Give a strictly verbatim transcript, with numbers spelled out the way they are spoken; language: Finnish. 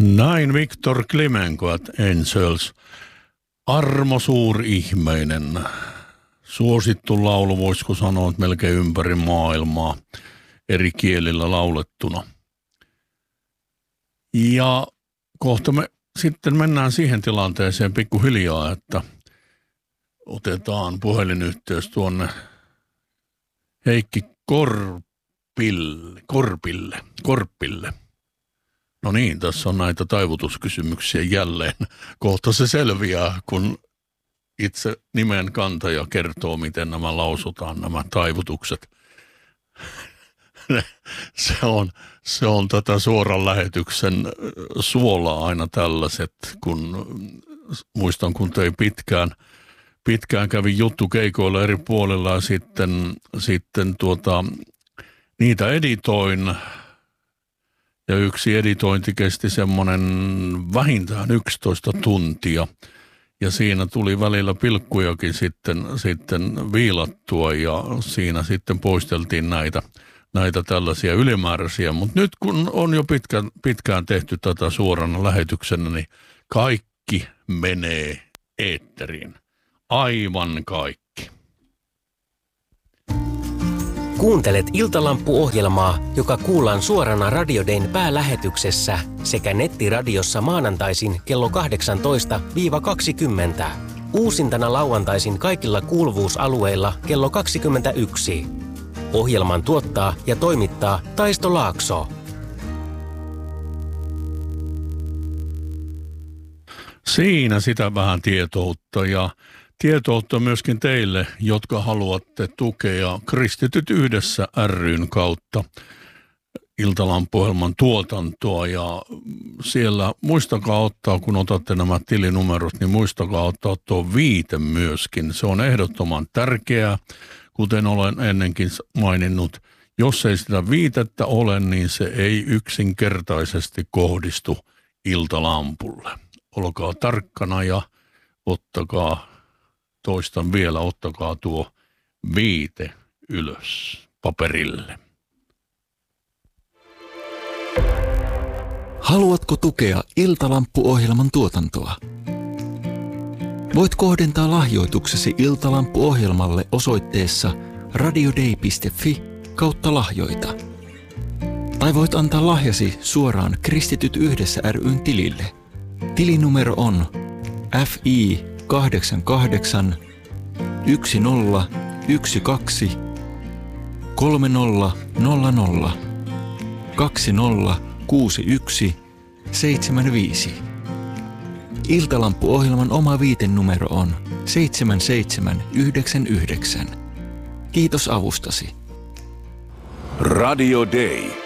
Näin Victor Klimenko at Angels. Armo Suurihmeinen. Suosittu laulu, voisiko sanoa, että melkein ympäri maailmaa eri kielillä laulettuna. Ja kohta me sitten mennään siihen tilanteeseen pikkuhiljaa, että otetaan puhelinyhteys tuonne Heikki Korpille, Korpille, Korpille. No niin, tässä on näitä taivutuskysymyksiä jälleen. Kohta se selviää, kun itse nimen kantaja kertoo, miten nämä lausutaan, nämä taivutukset. Se on, se on tätä suoran lähetyksen suolaa aina tällaiset, kun muistan, kun tein pitkään, pitkään kävin juttukeikoilla eri puolilla ja sitten, sitten tuota, niitä editoin. Ja yksi editointi kesti semmoinen vähintään yksitoista tuntia. Ja siinä tuli välillä pilkkujakin sitten, sitten viilattua ja siinä sitten poisteltiin näitä, näitä tällaisia ylimääräisiä. Mutta nyt kun on jo pitkään, pitkään tehty tätä suorana lähetyksenä, niin kaikki menee eetteriin. Aivan kaikki. Kuuntelet Iltalampu-ohjelmaa, joka kuullaan suorana Radio Dayn päälähetyksessä sekä nettiradiossa maanantaisin kello kahdeksantoista kaksikymmentä. Uusintana lauantaisin kaikilla kuuluvuusalueilla kello kaksikymmentäyksi. Ohjelman tuottaa ja toimittaa Taisto Laakso. Siinä sitä vähän tietoutta ja tietoutta myöskin teille, jotka haluatte tukea Kristityt yhdessä ry:n kautta Iltalampu-ohjelman tuotantoa. Ja siellä muistakaa ottaa, kun otatte nämä tilinumerot, niin muistakaa ottaa tuo viite myöskin. Se on ehdottoman tärkeää, kuten olen ennenkin maininnut. Jos ei sitä viitettä ole, niin se ei yksinkertaisesti kohdistu Iltalampulle. Olkaa tarkkana ja ottakaa, toistan vielä, ottakaa tuo viite ylös paperille. Haluatko tukea Iltalampu-ohjelman tuotantoa? Voit kohdentaa lahjoituksesi Iltalampu-ohjelmalle osoitteessa radiodei piste fi kautta lahjoita. Tai voit antaa lahjasi suoraan Kristityt yhdessä ry:n tilille. Tilinumero on F I kahdeksan kahdeksan yksi nolla yksi kaksi kolme nolla nolla nolla kaksi nolla kuusi yksi seitsemän viisi. Iltalampu-ohjelman oma viitenumero on seitsemän seitsemän yhdeksän yhdeksän. Kiitos avustasi. Radio Day.